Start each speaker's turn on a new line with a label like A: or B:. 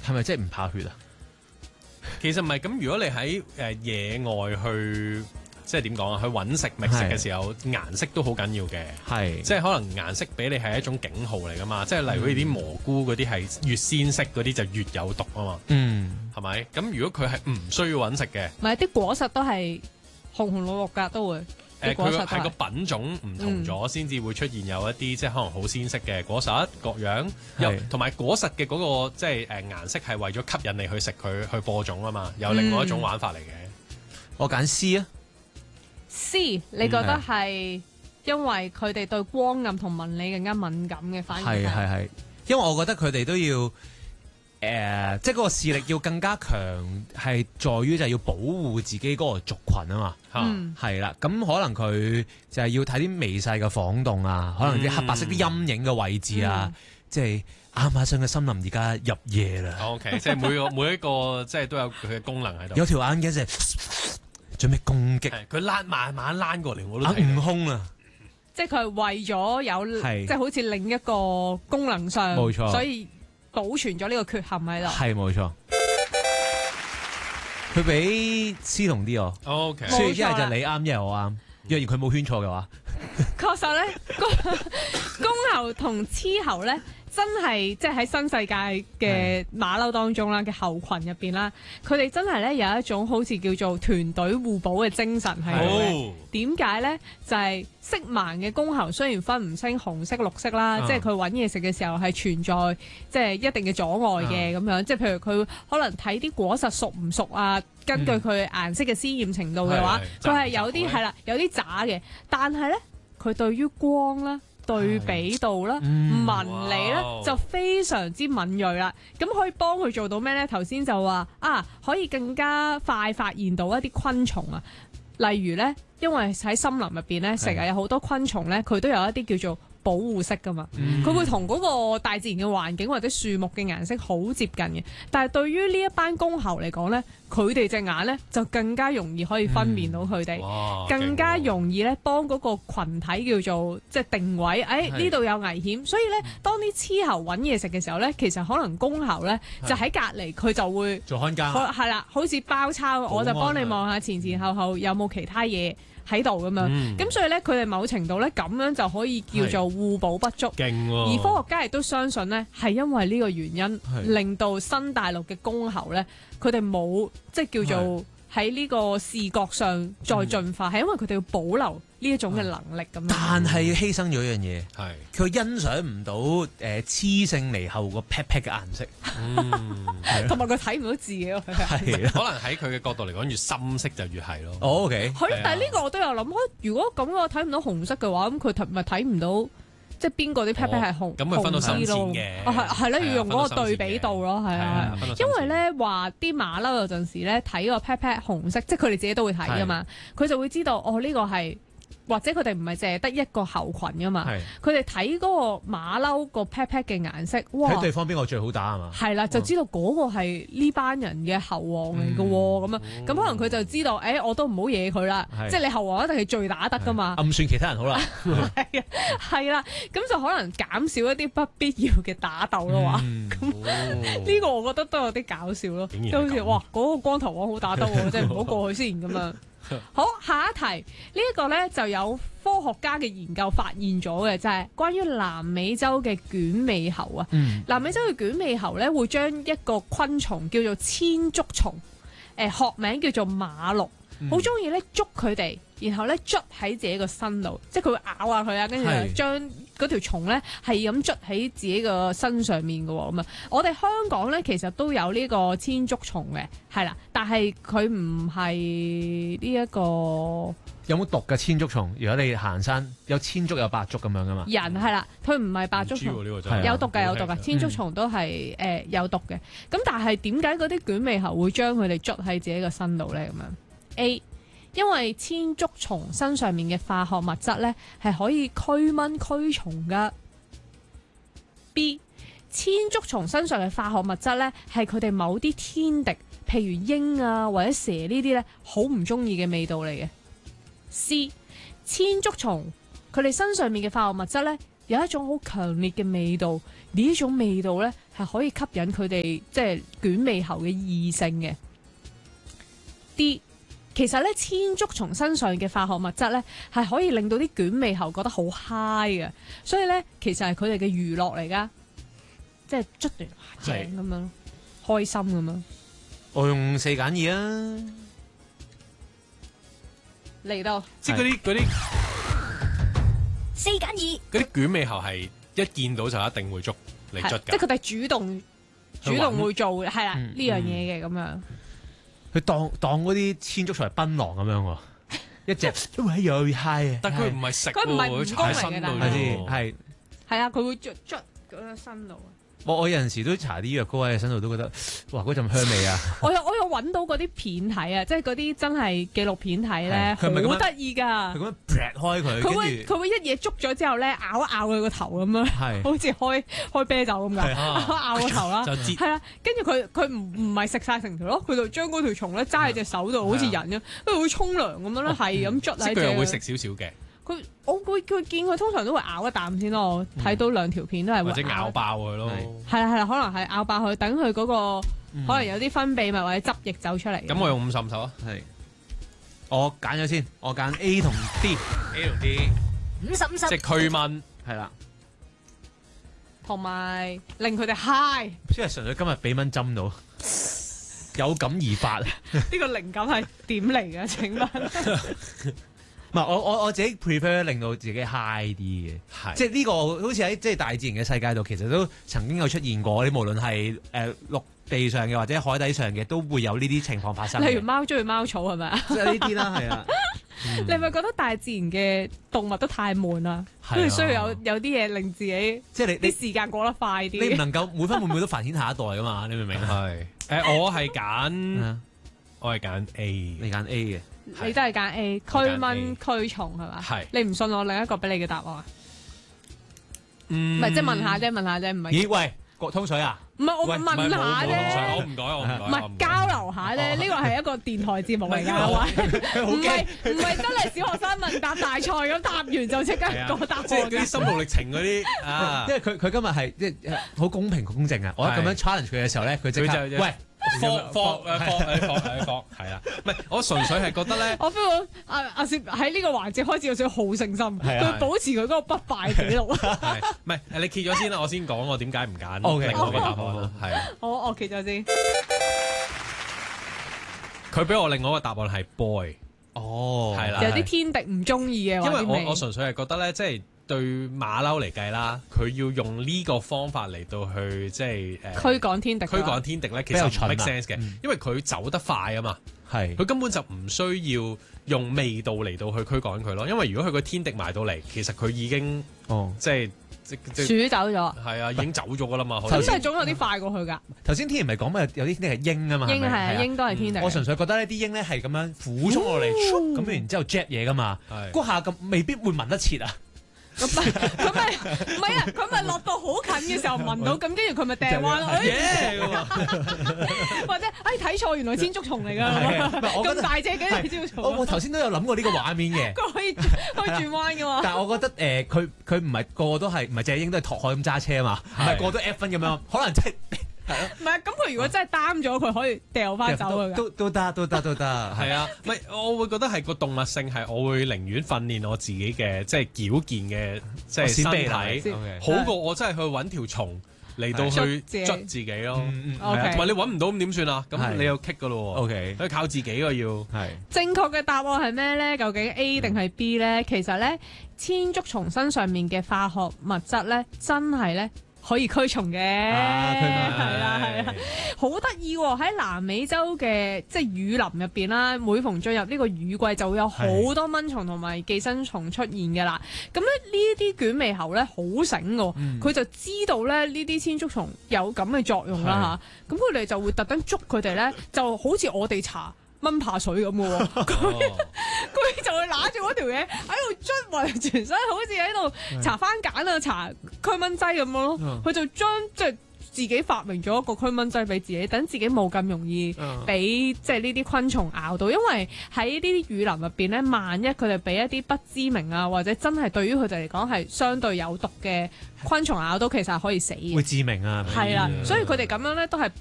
A: 係咪真係唔怕血啊？
B: 其實唔係咁，如果你喺野外去，即係點講啊？去揾食覓食嘅時候，顏色都好緊要嘅。
A: 係，
B: 即係可能顏色俾你係一種警號嚟噶嘛。即係例如啲蘑菇嗰啲係越鮮色嗰啲就越有毒啊嘛。係咪？咁如果佢係唔需要揾食嘅，
C: 唔係啲果實都係紅紅綠綠㗎，都會。
B: 佢係個品種唔同咗，先至會出現有一啲即係可能好鮮色嘅果實各樣，又同埋果實嘅嗰個即係顏色係為咗吸引你去食佢去播種啊嘛，有另外一種玩法嚟嘅。
A: 我揀 C 啊
C: ，C 你覺得係因為佢哋對光暗同紋理更加敏感嘅，反而
A: 係，因為我覺得佢哋都要。即係嗰個視力要更加強，係在於就係要保護自己嗰個族群啊嘛。係啦，咁可能佢就係要睇啲微細嘅晃動啊，可能啲黑白色啲陰影嘅位置啊，即係亞馬遜嘅森林而家入夜啦。
B: OK， 即係每一個即係都有佢嘅功能喺度。
A: 有條眼鏡就準備攻擊，
B: 佢慢慢躝過嚟，我都睇。
A: 悟空啊！
C: 即係佢係為咗有即係好似另一個功能上，
A: 冇錯，
C: 所以保存咗呢個缺陷喺度。
A: 係冇錯。佢比 C 同啲我
B: ，OK，
A: 所以一係就你啱，一係我啱。若然佢冇圈錯嘅話，
C: 確實咧，公猴同雌猴咧，真係即係喺新世界嘅馬騮當中啦嘅猴群入邊啦，佢哋真係咧有一種好似叫做團隊互補嘅精神喺度嘅。點解咧？就係色盲嘅公猴雖然分唔清紅色、綠色啦，即係佢揾嘢食嘅時候係存在即係一定嘅阻礙嘅咁樣。即係譬如佢可能睇啲果實熟唔熟啊，根據佢顏色嘅鮮豔程度嘅話，佢係有啲係啦，有啲渣嘅。但係咧，佢對於光啦、對比度啦、紋理咧就非常之敏鋭啦。咁可以幫佢做到咩咧？頭先就話可以更加快發現到一啲昆蟲啊。例如咧，因為喺森林入邊咧，成日有好多昆蟲咧，佢都有一啲叫做保護色噶嘛，佢會同嗰個大自然嘅環境或者樹木嘅顏色好接近嘅。但係對於呢一班公猴嚟講咧，佢哋隻眼咧就更加容易可以分辨到佢哋，更加容易咧幫嗰個羣體叫做即係定位。呢度有危險，所以咧當啲雌猴揾嘢食嘅時候咧，其實可能公猴咧就喺隔離，佢就會
A: 做看更，
C: 係啦，好似包抄，我就幫你望下前前後後有冇其他嘢喺度咁樣，咁所以咧佢哋某程度咧咁樣就可以叫做互補不足。而科學家亦都相信咧，係因為呢個原因令到新大陸嘅公猴咧，佢哋冇即係叫做喺呢個視覺上再進化，係因為佢哋要保留呢一種嘅能力咁樣。
A: 但係犧牲咗一樣嘢，佢欣賞唔到雌性獼猴個 pat pat 嘅顏色，
C: 同埋佢睇唔到字嘅。
B: 可能喺佢嘅角度嚟講，越深色就越係咯。
A: OK，
C: 係咯，但係呢個我都有諗，如果咁我睇唔到紅色嘅話，咁佢咪睇唔到即係邊個啲 pat pat 係紅？
B: 咁佢分到深淺嘅。
C: 係啦，要用嗰個對比度咯，係啊，因為咧話啲馬騮有陣時咧睇個 pat pat 紅色，即係佢哋自己都會睇噶嘛，佢就會知道呢個係。或者佢哋唔係淨係得一個猴群噶嘛，佢哋睇嗰個馬騮個 pat pat 嘅顏色，
A: 睇對方邊個最好打係嘛？
C: 係啦，就知道嗰個係呢班人嘅猴王嚟嘅喎，咁啊，咁可能佢就知道，我都唔好惹佢啦，即係你猴王一定係最打得噶嘛，
A: 暗算其他人好啦，
C: 係啦，咁就可能減少一啲不必要嘅打鬥咯話，咁呢個我覺得都有啲搞笑咯，即好似嗰個光頭王好打得喎，即係唔好過去先咁樣。好，下一題呢一個呢就有科學家嘅研究發現咗嘅，就係關於南美洲嘅卷尾猴啊。南美洲嘅卷尾猴呢會將一個昆蟲叫做千足蟲，學名叫做馬鹿，好中意咧捉佢哋，然後咧捽喺自己個身度，即係佢會咬下佢啊，跟住就將嗰條蟲咧係咁捽喺自己個身上面嘅喎。咁啊，我哋香港咧其實都有呢個千足蟲嘅，係啦，但係佢唔係呢一個。
A: 有冇毒嘅千足蟲？如果你行山有千足有百足咁樣噶嘛？
C: 人係啦，佢唔係百足蟲，有毒嘅有毒嘅，千足蟲都係有毒嘅。咁但係點解嗰啲卷尾猴會將佢哋捽喺自己個身度咧？咁樣 A， 因為千足蟲身上面嘅化學物質咧係可以驅蚊驅蟲噶。B， 千足蟲身上嘅化學物質咧係佢哋某啲天敵，譬如鷹啊或者蛇呢啲咧好唔中意嘅味道嚟嘅。C， 千足蟲佢哋身上面嘅化學物質咧有一種好強烈嘅味道， 呢種味道咧係可以吸引佢哋即係捲尾猴嘅異性嘅。D， 其實咧千足蟲身上嘅化學物質咧係可以令到啲捲尾猴覺得好 high 嘅，所以咧其實係佢哋嘅娛樂嚟噶，即係捽完正咁樣，開心咁樣。
A: 我用4揀2啊，
C: 嚟到
B: 即係嗰啲
C: 4揀2，
B: 嗰啲捲尾猴係一見到就一定會捉嚟捽㗎，
C: 即係佢哋主動會做嘅，係啦呢樣嘢嘅咁樣。
A: 佢當嗰啲千足蟲係檳榔咁樣喎，一隻都係又 high 啊！
B: 但佢唔係食喎，
C: 佢唔係蜈蚣
B: 踩身度
C: 嚟㗎
B: 啫喎
A: 係
C: 係啊，佢會捽嗰個身度啊。
A: 我有陣時都搽啲藥膏喺身度，都覺得哇嗰陣香味啊！
C: 我有揾到嗰啲片睇啊，即係嗰啲真係紀錄片睇咧，好得意㗎。
A: 佢咁樣劈開佢，
C: 佢會一嘢捉咗之後咧，咬一咬佢個頭咁樣，
A: 係
C: 好似開啤酒咁㗎，咬個頭啦，
B: 就擠
C: 係啦。跟住佢唔係食晒成條咯，佢就將嗰條蟲咧揸喺隻手度，好似人咁，跟住會沖涼咁樣咧，係咁捽喺隻。
B: 佢又會食少少嘅。
C: 佢見佢通常都會咬一啖先咯，我睇到2條片都係
B: 或者咬爆佢咯。
C: 係啦，可能係咬爆佢，等佢嗰個可能有啲分泌物或者汁液走出嚟。
B: 咁我用50-50啊。
A: 係，我揀咗先，我揀 A 同 D，A 同 D
C: 50-50，
B: 即係驅蚊
A: 係啦，
C: 同埋令佢哋 high。
A: 即係純粹今日俾蚊針到，有感而發。
C: 呢個靈感係點嚟嘅？請問？
A: 唔係我自己 prefer 令到自己 high 啲嘅，即係呢個好似喺即係大自然嘅世界度，其實都曾經有出現過。你無論係陸地上嘅或者海底上嘅，都會有呢啲情況發生。
C: 例如貓中意貓草係咪啊？
A: 即係呢啲啦，係啊。
C: 你係咪覺得大自然嘅動物都太悶啦？跟住需要有啲嘢令自己
A: 即係你
C: 啲時間過得快啲。
A: 你唔能夠每分每秒都繁衍下一代噶嘛？你明唔明啊？
B: 係我係揀 A，
A: 你揀 A 嘅。
C: 你都係揀 A， 驅蚊驅蟲係嘛？
B: 係。你
C: 唔信我另一個俾你嘅答案啊？唔係即係問下啫，唔係。
A: 咦喂，國通水啊？
C: 唔係我問下啫，
B: 我唔改。
C: 唔係交流下啫，呢個係一個電台節目嚟㗎，唔係真係小學生問答大賽咁答完就即刻個答案。
B: 即係嗰啲心路歷程嗰啲啊，
A: 因為佢今日係即係好公平公正啊！我咁樣 challenge 佢嘅時候咧，佢即刻喂。
B: 放係啊，唔係我純粹係覺得咧，
C: 我 feel 到阿薛喺呢個環節開始有少少好勝心，佢保持佢嗰個不敗紀錄。
B: 唔係你揭咗先啦，我先講我點解唔揀另外個答案啦。係啊，
C: 我揭咗先。
B: 佢俾我另外一個答案係 boy。
A: 哦，
B: 係啦，
C: 有啲天敵唔中意嘅，
B: 因為我純粹係覺得咧，即係。對馬騮嚟計啦，佢要用呢個方法嚟到去即係
C: 驅趕天敵。驅
B: 趕天敵咧，其實唔 make sense 嘅，因為佢走得快啊嘛，
A: 係
B: 佢根本就唔需要用味道嚟到去驅趕佢咯。因為如果佢個天敵埋到嚟，其實佢已經即係
C: 鼠走咗，
B: 係啊，已經走咗噶啦嘛。
C: 咁即係總有啲快過去㗎。
A: 頭先天然咪講咩？有啲天敵係鷹啊嘛，
C: 鷹係啊，鷹都係天敵。
A: 我純粹覺得呢啲鷹咧係咁樣俯衝落嚟，咁然之後 jet 嘢㗎嘛，嗰下咁未必會聞得切啊。
C: 佢咪落到好近嘅時候聞到，咁跟住佢咪掟彎咯。或者睇錯，原來千足蟲嚟㗎，咁大隻嘅千足蟲。
A: 我頭先都有諗過呢個畫面嘅，
C: 佢可以轉彎㗎嘛。
A: 但係我覺得佢唔係個個都係，唔係隻鷹都係拓海咁揸車啊嘛，唔係個個都 F 分咁樣，可能真係。係咯，
C: 唔係咁佢如果真係擔咗，佢可以掉翻走佢㗎。
A: 都得，
B: 係啊，唔係我會覺得係個動物性係，我會寧願訓練我自己嘅即係矯健嘅即係身體，好過我真係去揾條蟲嚟到去捽自己咯。同埋你揾唔到咁點算啊？咁你又棘㗎咯喎。
A: OK，
B: 佢靠自己㗎要。係
C: 正確嘅答案係咩咧？究竟 A 定係 B 咧？其實咧，千足蟲身上面嘅化學物質咧，真係咧。可以驅蟲嘅，係啦，好得意喎！喺南美洲嘅即係雨林入邊啦，每逢進入呢個雨季，就會有好多蚊蟲同埋寄生蟲出現嘅啦。咁咧呢啲捲尾猴咧好醒嘅，佢就知道咧呢啲千足蟲有咁嘅作用啦嚇。咁佢哋就會特登捉佢哋咧，就好似我哋搽蚊怕水咁嘅喎。佢就會揦住嗰條嘢喺度捽勻全身，好似喺度搽番梘啊、搽驅蚊劑咁樣咯。佢就將即係自己發明咗一個驅蚊劑俾自己，等自己冇咁容易俾即係呢啲昆蟲咬到。因為喺呢啲雨林入邊咧，萬一佢哋俾一啲不知名啊，或者真係對於佢哋嚟講係相對有毒嘅昆蟲咬到，其實係可以死嘅。
A: 會致命啊！
C: 係啦，所以佢哋咁樣咧都係